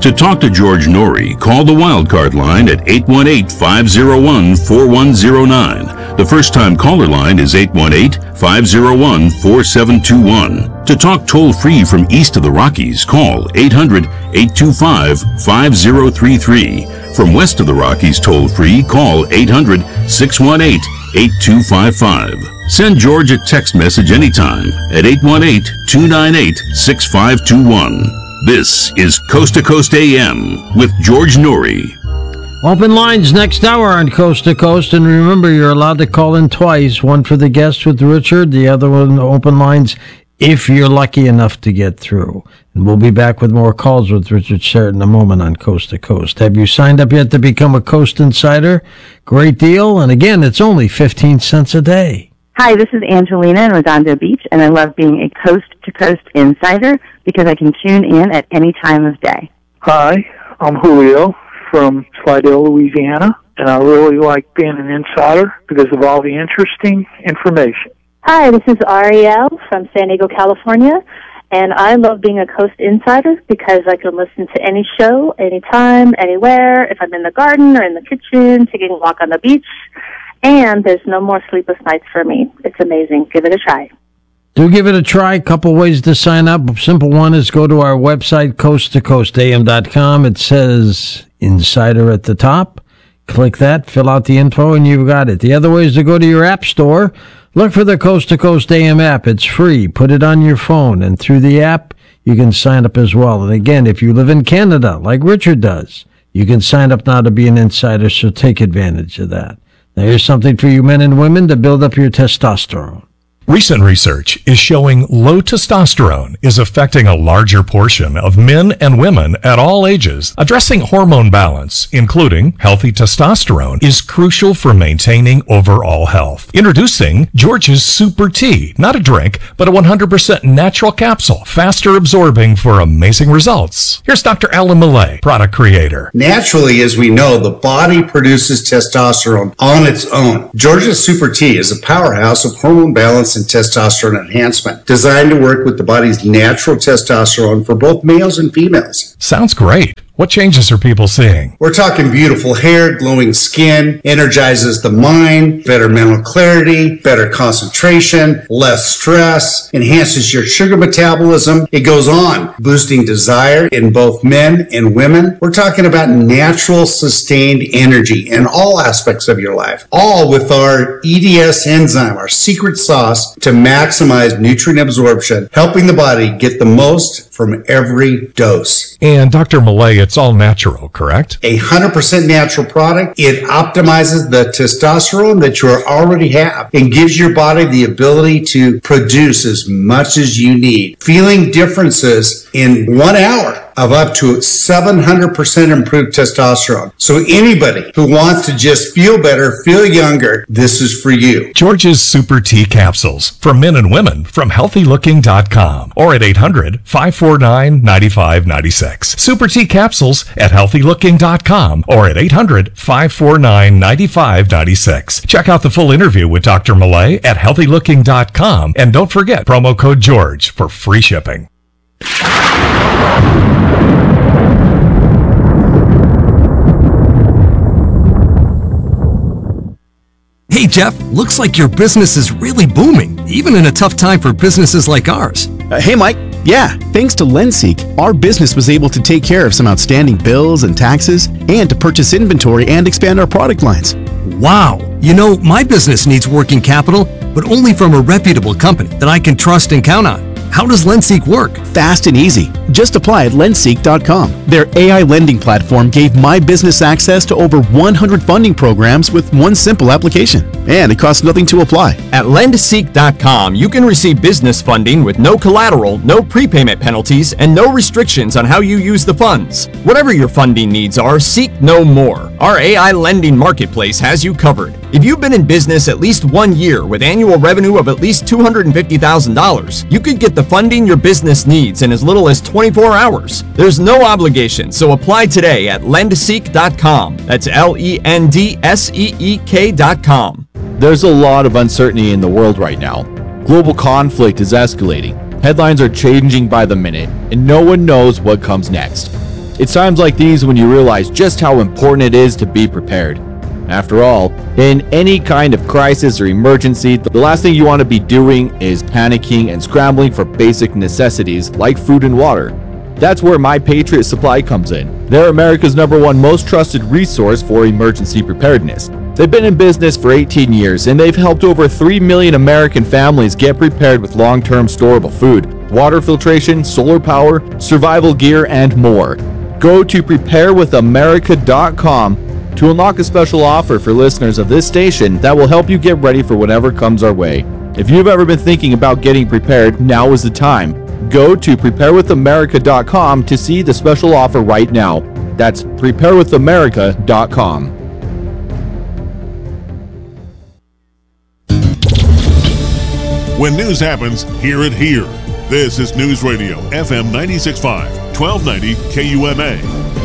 To talk to George Norrie, call the Wildcard line at 818-501-4109. The first-time caller line is 818-501-4721. To talk toll-free from east of the Rockies, call 800-825-5033. From west of the Rockies toll-free, call 800-618-8255. Send George a text message anytime at 818-298-6521. This is Coast to Coast AM with George Norrie. Open lines next hour on Coast to Coast, and remember, you're allowed to call in twice, one for the guest with Richard, the other one open lines if you're lucky enough to get through. And we'll be back with more calls with Richard Sherritt in a moment on Coast to Coast. Have you signed up yet to become a Coast Insider? Great deal, and again, it's only 15 cents a day. Hi, this is Angelina in Redondo Beach, and I love being a coast-to-coast insider because I can tune in at any time of day. Hi, I'm Julio from Slidell, Louisiana, and I really like being an insider because of all the interesting information. Hi, this is Ariel from San Diego, California, and I love being a Coast Insider because I can listen to any show, anytime, anywhere, if I'm in the garden or in the kitchen, taking a walk on the beach. And there's no more sleepless nights for me. It's amazing. Give it a try. Do give it a try. Couple ways to sign up. Simple one is go to our website, coasttocoastam.com. It says Insider at the top. Click that, fill out the info, and you've got it. The other way is to go to your app store. Look for the Coast to Coast AM app. It's free. Put it on your phone, and through the app, you can sign up as well. And again, if you live in Canada, like Richard does, you can sign up now to be an insider, so take advantage of that. Now, here's something for you men and women to build up your testosterone. Recent research is showing low testosterone is affecting a larger portion of men and women at all ages. Addressing hormone balance, including healthy testosterone, is crucial for maintaining overall health. Introducing George's Super Tea, not a drink, but a 100% natural capsule, faster absorbing for amazing results. Here's Dr. Alan Millay, product creator. Naturally, as we know, the body produces testosterone on its own. George's Super Tea is a powerhouse of hormone balance and testosterone enhancement, designed to work with the body's natural testosterone for both males and females. Sounds great. What changes are people seeing? We're talking beautiful hair, glowing skin, energizes the mind, better mental clarity, better concentration, less stress, enhances your sugar metabolism. It goes on, boosting desire in both men and women. We're talking about natural, sustained energy in all aspects of your life, all with our EDS enzyme, our secret sauce to maximize nutrient absorption, helping the body get the most from every dose. And Dr. Millay, it's all natural, correct? 100% natural product. It optimizes the testosterone that you already have and gives your body the ability to produce as much as you need. Feeling differences in 1 hour of up to 700% improved testosterone. So anybody who wants to just feel better, feel younger, this is for you. George's Super Tea Capsules for men and women from healthylooking.com or at 800-549-9596. Super Tea Capsules at healthylooking.com or at 800-549-9596. Check out the full interview with Dr. Millay at healthylooking.com and don't forget promo code George for free shipping. Hey Jeff, looks like your business is really booming, even in a tough time for businesses like ours. Hey Mike, yeah, thanks to LendSeek, our business was able to take care of some outstanding bills and taxes and to purchase inventory and expand our product lines. Wow, you know, my business needs working capital, but only from a reputable company that I can trust and count on. How does LendSeek work? Fast and easy. Just apply at lendseek.com. Their AI lending platform gave my business access to over 100 funding programs with one simple application. And it costs nothing to apply. At lendseek.com, you can receive business funding with no collateral, no prepayment penalties, and no restrictions on how you use the funds. Whatever your funding needs are, seek no more. Our AI lending marketplace has you covered. If you've been in business at least 1 year with annual revenue of at least $250,000, you could get the funding your business needs in as little as 24 hours. There's no obligation, so apply today at lendseek.com. That's LENDSEEK.com. There's a lot of uncertainty in the world right now. Global conflict is escalating. Headlines are changing by the minute, and no one knows what comes next. It's times like these when you realize just how important it is to be prepared. After all, in any kind of crisis or emergency, the last thing you want to be doing is panicking and scrambling for basic necessities like food and water. That's where My Patriot Supply comes in. They're America's #1 most trusted resource for emergency preparedness. They've been in business for 18 years, and they've helped over 3 million American families get prepared with long-term storable food, water filtration, solar power, survival gear, and more. Go to preparewithamerica.com to unlock a special offer for listeners of this station that will help you get ready for whatever comes our way. If you've ever been thinking about getting prepared, now is the time. Go to preparewithamerica.com to see the special offer right now. That's preparewithamerica.com. When news happens, hear it here. This is News Radio, FM 96.5, 1290 KUMA.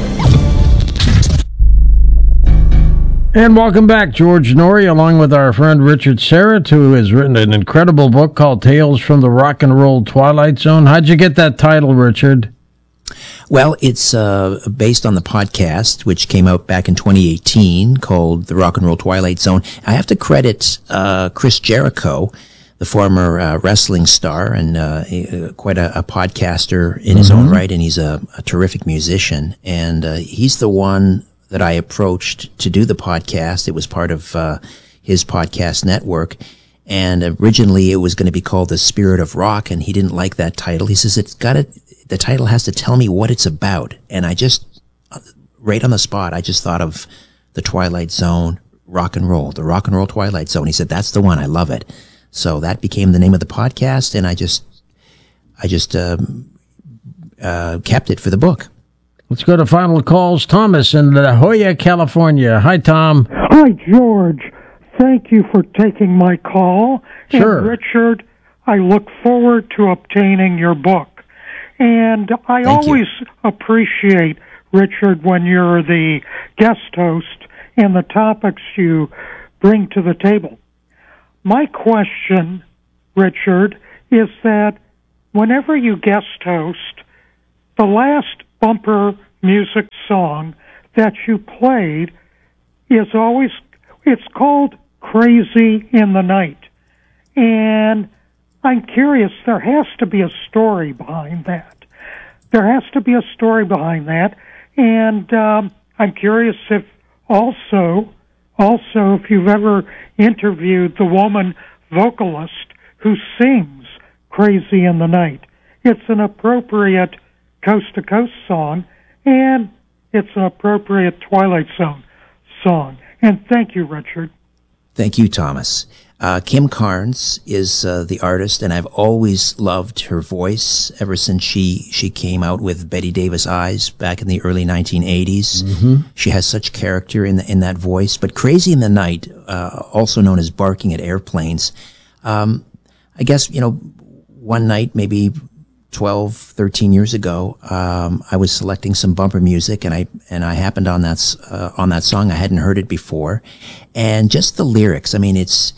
And welcome back, George Noory, along with our friend Richard Serra, who has written an incredible book called Tales from the Rock and Roll Twilight Zone. How'd you get that title, Richard? Well, it's based on the podcast, which came out back in 2018, called The Rock and Roll Twilight Zone. I have to credit Chris Jericho, the former wrestling star and quite a podcaster in his own right, and he's a terrific musician. And he's the one that I approached to do the podcast. It was part of his podcast network. And originally it was going to be called The Spirit of Rock, and he didn't like that title. He says, the title has to tell me what it's about. And I just, right on the spot, I just thought of the Twilight Zone, rock and roll, the Rock and Roll Twilight Zone. He said, that's the one. I love it. So that became the name of the podcast, and I just kept it for the book. Let's go to final calls. Thomas in La Jolla, California. Hi, Tom. Hi, George. Thank you for taking my call. Sure. And Richard, I look forward to obtaining your book. And I always appreciate, Richard, when you're the guest host and the topics you bring to the table. My question, Richard, is that whenever you guest host, the last bumper music song that you played is always, it's called Crazy in the Night. And I'm curious, there has to be a story behind that. There has to be a story behind that. And I'm curious if also if you've ever interviewed the woman vocalist who sings Crazy in the Night. It's an appropriate coast-to-coast song, and it's an appropriate Twilight Zone song. And thank you, Richard. Thank you, Thomas. Kim Carnes is the artist, and I've always loved her voice ever since she came out with Betty Davis Eyes back in the early 1980s. She has such character in that voice. But Crazy in the Night, also known as Barking at Airplanes, I guess, one night, maybe 12, 13 years ago, I was selecting some bumper music, and I happened on that song. I hadn't heard it before, and just the lyrics. I mean, it's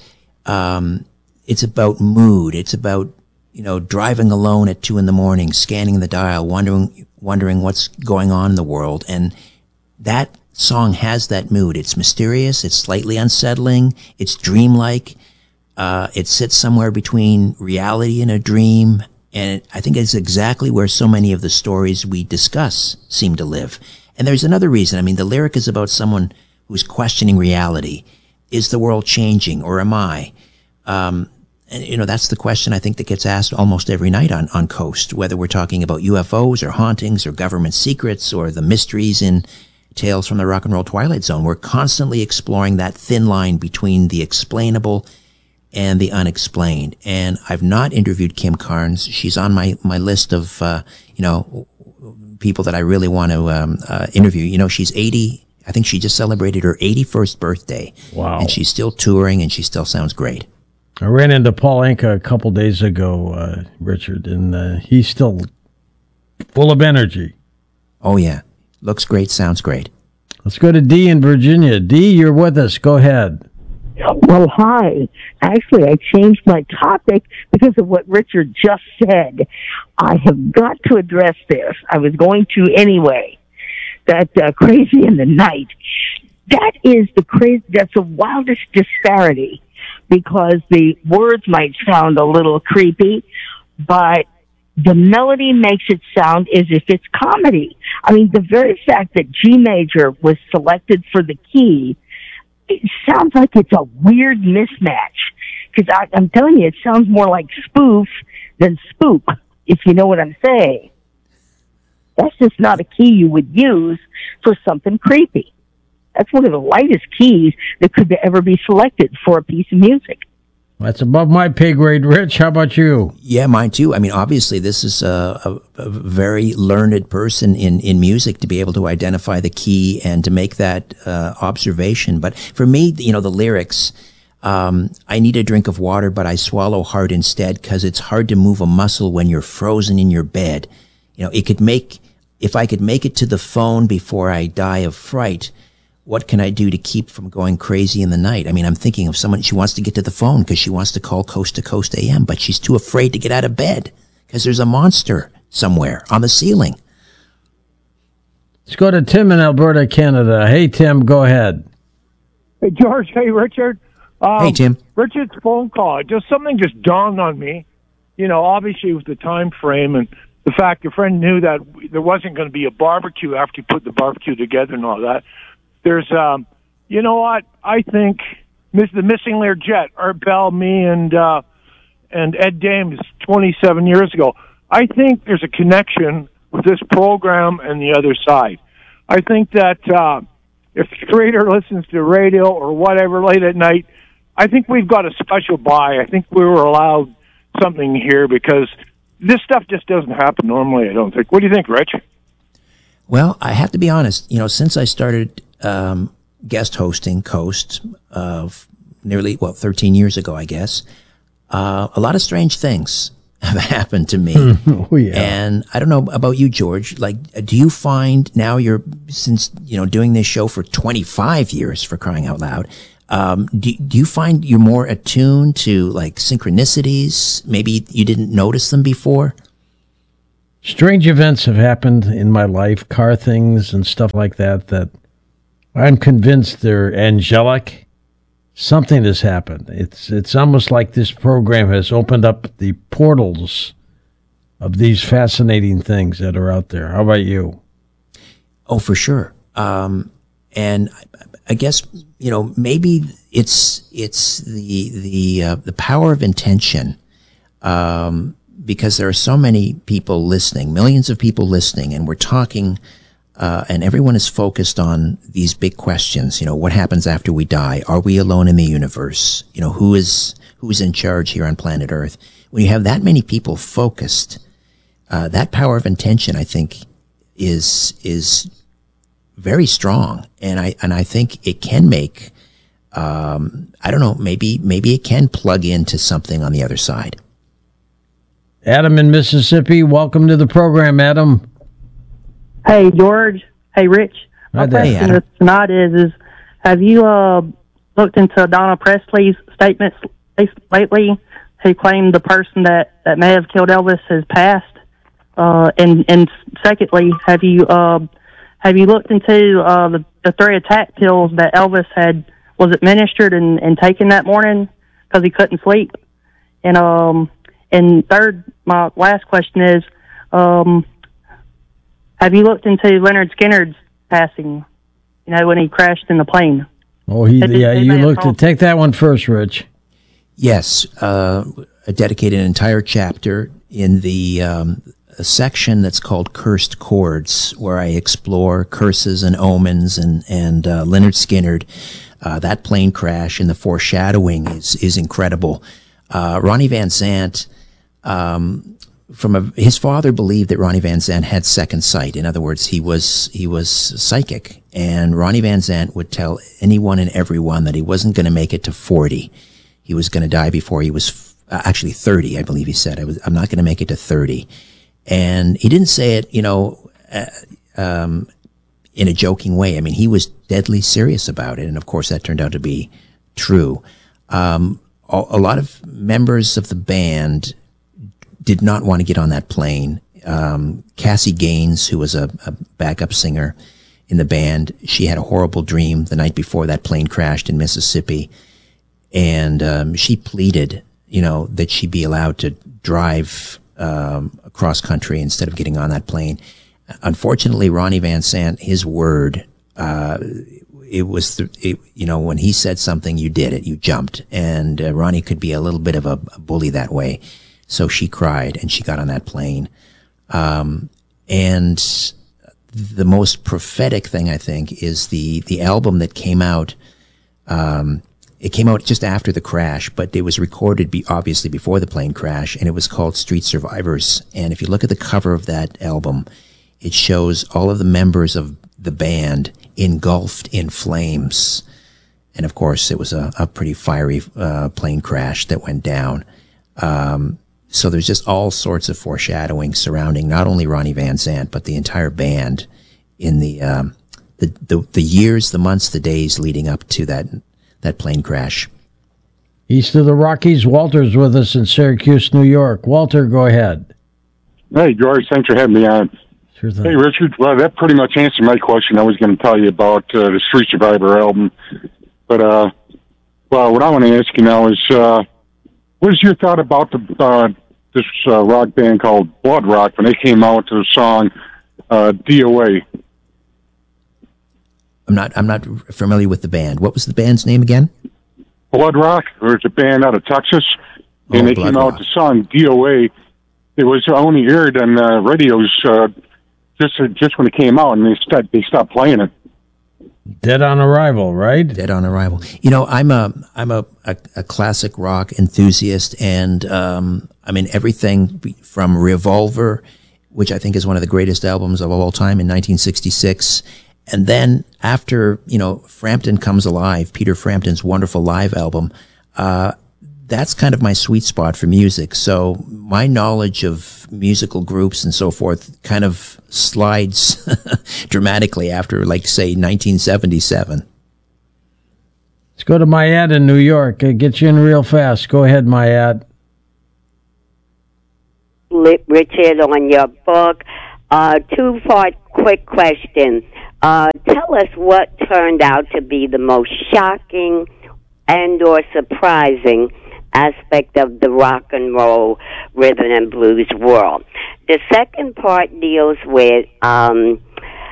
about mood. It's about driving alone at 2 a.m, scanning the dial, wondering what's going on in the world, and that song has that mood. It's mysterious. It's slightly unsettling. It's dreamlike. It sits somewhere between reality and a dream. And I think it's exactly where so many of the stories we discuss seem to live. And there's another reason. I mean, the lyric is about someone who's questioning reality. Is the world changing, or am I? And, that's the question I think that gets asked almost every night on Coast, whether we're talking about UFOs or hauntings or government secrets or the mysteries in Tales from the Rock and Roll Twilight Zone. We're constantly exploring that thin line between the explainable and the unexplained. And I've not interviewed Kim Carnes. She's on my list of, people that I really want to interview. She's 80. I think she just celebrated her 81st birthday. Wow. And she's still touring, and she still sounds great. I ran into Paul Anka a couple days ago, Richard, and he's still full of energy. Oh, yeah. Looks great, sounds great. Let's go to Dee in Virginia. Dee, you're with us. Go ahead. Well, hi. Actually, I changed my topic because of what Richard just said. I have got to address this. I was going to anyway. that Crazy in the Night. That is that's the wildest disparity, because the words might sound a little creepy, but the melody makes it sound as if it's comedy. I mean, the very fact that G major was selected for the key, it sounds like it's a weird mismatch. Because I'm telling you, it sounds more like spoof than spook, if you know what I'm saying. That's just not a key you would use for something creepy. That's one of the lightest keys that could ever be selected for a piece of music. That's above my pay grade, Rich. How about you? Yeah, mine too. I mean, obviously, this is a very learned person in music to be able to identify the key and to make that observation. But for me, the lyrics, I need a drink of water, but I swallow hard instead, because it's hard to move a muscle when you're frozen in your bed. If I could make it to the phone before I die of fright, what can I do to keep from going crazy in the night? I mean, I'm thinking of someone, she wants to get to the phone because she wants to call Coast to Coast AM, but she's too afraid to get out of bed because there's a monster somewhere on the ceiling. Let's go to Tim in Alberta, Canada. Hey, Tim, go ahead. Hey, George. Hey, Richard. Hey, Tim. Richard's phone call. Something just dawned on me. Obviously with the time frame and the fact your friend knew that there wasn't going to be a barbecue after you put the barbecue together and all that. There's, you know what? I think the Missing Learjet, Art Bell, me, and Ed Dames 27 years ago. I think there's a connection with this program and the other side. I think that if the creator listens to radio or whatever late at night, I think we've got a special buy. I think we were allowed something here because this stuff just doesn't happen normally, I don't think. What do you think, Rich? Well, I have to be honest. Since I started guest hosting Coast nearly 13 years ago, I guess, a lot of strange things have happened to me. Oh, yeah. And I don't know about you, George. Do you find now since doing this show for 25 years, for crying out loud, do you find you're more attuned to synchronicities? Maybe you didn't notice them before? Strange events have happened in my life, car things and stuff like that I'm convinced they're angelic. Something has happened. It's almost like this program has opened up the portals of these fascinating things that are out there. How about you? Oh, for sure. And I guess, maybe it's the power of intention, because there are so many people listening, millions of people listening, and we're talking, and everyone is focused on these big questions. What happens after we die? Are we alone in the universe? Who is in charge here on planet Earth? When you have that many people focused, that power of intention, I think, is very strong, and I think it can make, I don't know, maybe it can plug into something on the other side. Adam in Mississippi, welcome to the program, Adam. Hey, George. Hey, Rich. My question tonight is, have you looked into Donna Presley's statements lately, who claimed the person that may have killed Elvis has passed? And secondly, have you looked into the 3 attack pills that Elvis was administered and taken that morning because he couldn't sleep? And third, my last question is, have you looked into Leonard Skinner's passing, when he crashed in the plane? Oh, you looked at, take that one first, Rich. Yes, I dedicated an entire chapter in the a section that's called Cursed Chords, where I explore curses and omens and Leonard Skinner. That plane crash and the foreshadowing is incredible. Ronnie Van Zant, his father believed that Ronnie Van Zant had second sight. In other words, he was psychic, and Ronnie Van Zant would tell anyone and everyone that he wasn't going to make it to 40. He was going to die before he was actually 30, I believe he said. I'm not going to make it to 30. And he didn't say it, in a joking way. I mean, he was deadly serious about it. And of course, that turned out to be true. A lot of members of the band did not want to get on that plane. Cassie Gaines, who was a backup singer, in the band. She had a horrible dream the night before that plane crashed in Mississippi, and she pleaded, that she be allowed to drive across country instead of getting on that plane. Unfortunately, Ronnie Van Sant, his word, when he said something, you did it, you jumped. And Ronnie could be a little bit of a bully that way. So she cried and she got on that plane. And the most prophetic thing, I think, is the album that came out. It came out just after the crash, but it was recorded obviously before the plane crash, and it was called Street Survivors. And if you look at the cover of that album, it shows all of the members of the band engulfed in flames. And of course, it was a pretty fiery plane crash that went down. So there's just all sorts of foreshadowing surrounding not only Ronnie Van Sant, but the entire band in the years, the months, the days leading up to that plane crash. East of the Rockies, Walter's with us in Syracuse, New York. Walter, go ahead. Hey, George, thanks for having me on. Sure thing. Hey, Richard, well, that pretty much answered my question. I was going to tell you about the Street Survivor album. But, what I want to ask you now is, what is your thought about this rock band called Blood Rock when they came out to the song DOA? I'm not familiar with the band. What was the band's name again? Blood Rock. There's a band out of Texas, and they came out with the song DOA. It was only aired on radios just when it came out, and they stopped playing it. Dead on Arrival, right? Dead on Arrival. I'm a classic rock enthusiast, and everything from Revolver, which I think is one of the greatest albums of all time in 1966. And then after, Frampton Comes Alive, Peter Frampton's wonderful live album, that's kind of my sweet spot for music. So my knowledge of musical groups and so forth kind of slides dramatically after, say, 1977. Let's go to Mayat in New York. Get you in real fast. Go ahead, Mayat. Richard, on your book, two-part quick question. Tell us what turned out to be the most shocking and or surprising aspect of the rock and roll, rhythm and blues world. The second part deals with both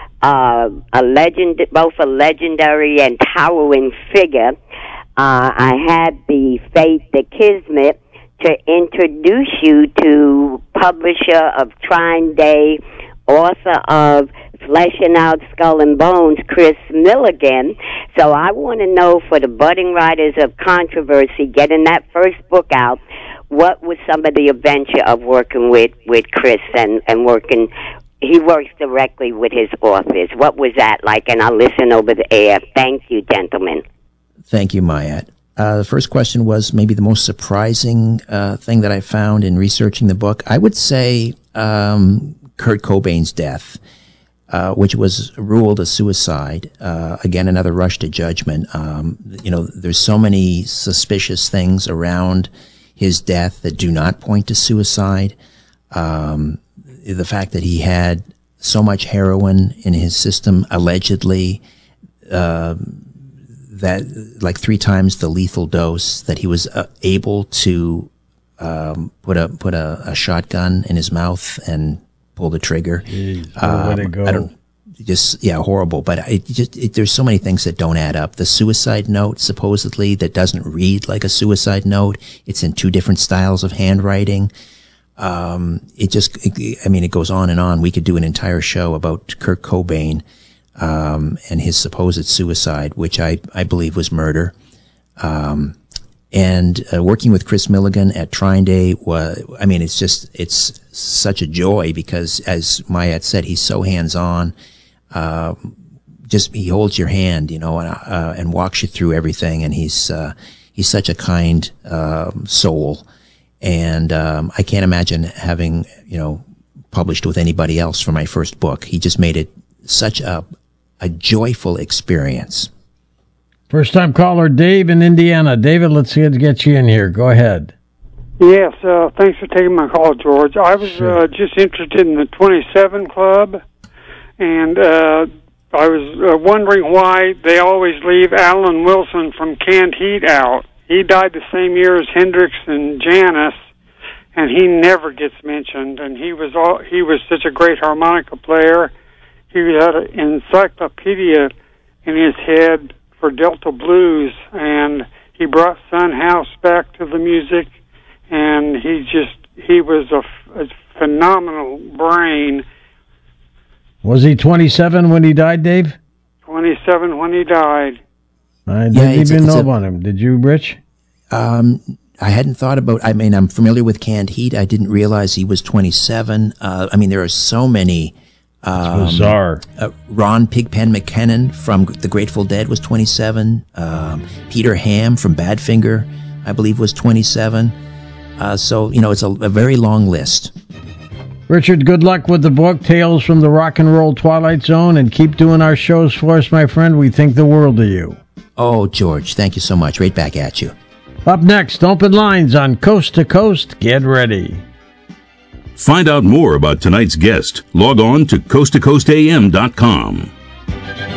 a legendary and towering figure. I had the fate, the kismet, to introduce you to publisher of Trine Day, author of Fleshing Out Skull and Bones, Chris Milligan. So I want to know, for the budding writers of controversy, getting that first book out, what was some of the adventure of working with Chris and working? He works directly with his authors. What was that like? And I'll listen over the air. Thank you, gentlemen. Thank you, Mayat. The first question was maybe the most surprising thing that I found in researching the book. I would say Kurt Cobain's death, which was ruled a suicide. Again, another rush to judgment. There's so many suspicious things around his death that do not point to suicide. The fact that he had so much heroin in his system, allegedly, that like 3 times the lethal dose, that he was able to put a shotgun in his mouth and pull the trigger. Horrible. But there's so many things that don't add up. The suicide note, supposedly, that doesn't read like a suicide note. It's in 2 different styles of handwriting. It goes on and on. We could do an entire show about Kurt Cobain and his supposed suicide, which I believe was murder. And working with Chris Milligan at Trine Day it's such a joy because, as Mayat said, he's so hands-on. He holds your hand, and walks you through everything. And he's such a kind soul. And I can't imagine having, published with anybody else for my first book. He just made it such a joyful experience. First time caller, Dave in Indiana. David, let's get you in here. Go ahead. Yes, thanks for taking my call, George. I was just interested in the 27 Club, and I was wondering why they always leave Alan Wilson from Canned Heat out. He died the same year as Hendrix and Janis, and he never gets mentioned. And he was such a great harmonica player. He had an encyclopedia in his head for Delta blues, and he brought Son House back to the music. And he was a phenomenal brain. Was he 27 when he died, Dave? 27 when he died. I didn't even know about him. Did you, Rich? I hadn't thought about, I'm familiar with Canned Heat. I didn't realize he was 27. There are so many. It's bizarre. Ron Pigpen McKinnon from The Grateful Dead was 27. Peter Ham from Badfinger, I believe, was 27. It's a very long list. Richard, good luck with the book, Tales from the Rock and Roll Twilight Zone, and keep doing our shows for us, my friend. We think the world of you. Oh, George, thank you so much. Right back at you. Up next, open lines on Coast to Coast. Get ready. Find out more about tonight's guest. Log on to coasttocoastam.com.